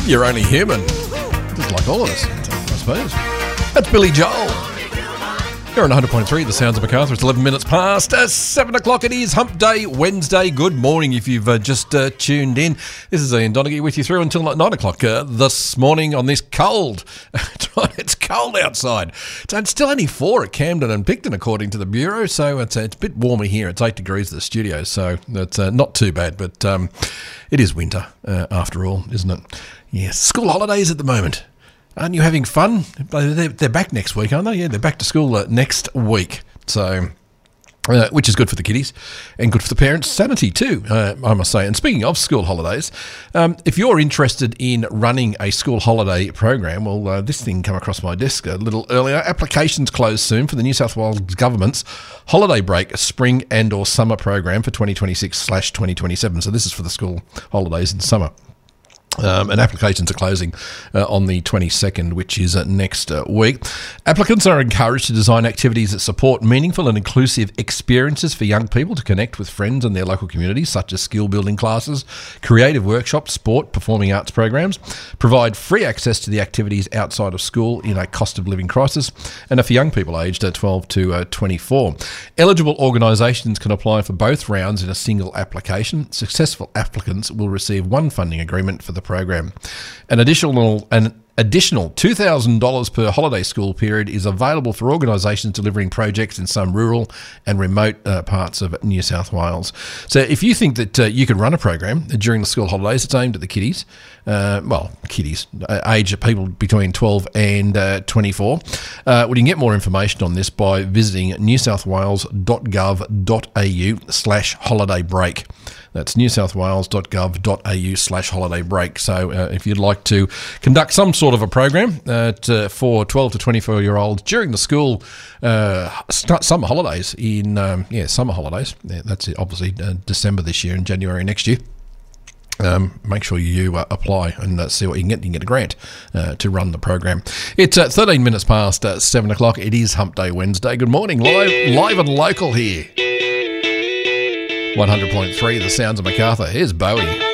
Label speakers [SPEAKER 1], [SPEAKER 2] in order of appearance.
[SPEAKER 1] You're only human. Just like all of us, I suppose. That's Billy Joel. You're on 100.3, the sounds of Macarthur. It's 11 minutes past 7 o'clock. It is Hump Day Wednesday. Good morning if you've just tuned in. This is Ian Donaghy with you through until 9 o'clock this morning on this cold. It's cold outside. It's still only 4 at Camden and Picton, according to the Bureau, so it's a bit warmer here. It's 8 degrees at the studio, so it's not too bad, but it is winter after all, isn't it? Yes, school holidays at the moment. Aren't you having fun? They're back next week, aren't they? Yeah, they're back to school next week. So, which is good for the kiddies and good for the parents' sanity too, I must say. And speaking of school holidays, if you're interested in running a school holiday program, well, this thing came across my desk a little earlier. Applications close soon for the New South Wales Government's Holiday Break Spring and or Summer program for 2026/2027. So this is for the school holidays in summer. And applications are closing on the 22nd, which is next week. Applicants are encouraged to design activities that support meaningful and inclusive experiences for young people to connect with friends in their local communities, such as skill building classes, creative workshops, sport, performing arts programs, provide free access to the activities outside of school in a cost of living crisis, and are for young people aged 12 to 24. Eligible organisations can apply for both rounds in a single application. Successful applicants will receive one funding agreement for the program. An additional $2,000 per holiday school period is available for organisations delivering projects in some rural and remote parts of New South Wales. So if you think that you could run a program during the school holidays, it's aimed at the kiddies, age people between 12 and 24. You can get more information on this by visiting newsouthwales.gov.au/holiday break. That's newsouthwales.gov.au/holiday break. So if you'd like to conduct some sort of a program for 12 to 24-year-olds during the school summer holidays summer holidays. Yeah, that's it, obviously December this year and January next year. Make sure you apply and see what you can get. You can get a grant to run the program. It's 13 minutes past 7 o'clock. It is Hump Day Wednesday. Good morning. Live and local here. 100.3, the sounds of Macarthur. Here's Bowie.